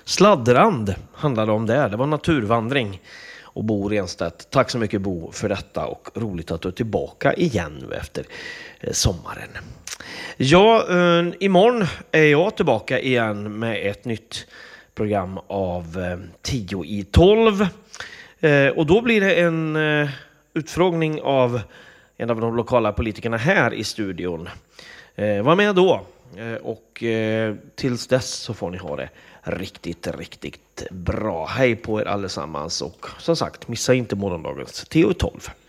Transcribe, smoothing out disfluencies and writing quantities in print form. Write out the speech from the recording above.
Sladdrand handlade om det. Det var naturvandring och Bo Renstedt. Tack så mycket Bo för detta och roligt att du är tillbaka igen nu efter sommaren. Ja, imorgon är jag tillbaka igen med ett nytt program av 10 i 12. Och då blir det en utfrågning av en av de lokala politikerna här i studion. Var med då. Och tills dess så får ni ha det riktigt bra. Hej på er allesammans och som sagt, missa inte morgondagens 10 i 12.